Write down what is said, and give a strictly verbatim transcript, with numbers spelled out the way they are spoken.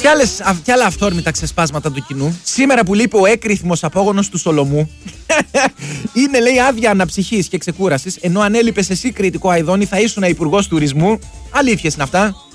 Και, άλλες, και άλλα αυθόρμητα ξεσπάσματα του κοινού. Σήμερα που λείπει ο έκρηθμος απόγονος του Σολομού. Είναι, λέει, άδεια αναψυχής και ξεκούρασης. Ενώ αν έλειπες εσύ, κριτικό Αηδόνη, θα ήσουν υπουργός τουρισμού. Αλήθειες είναι αυτά.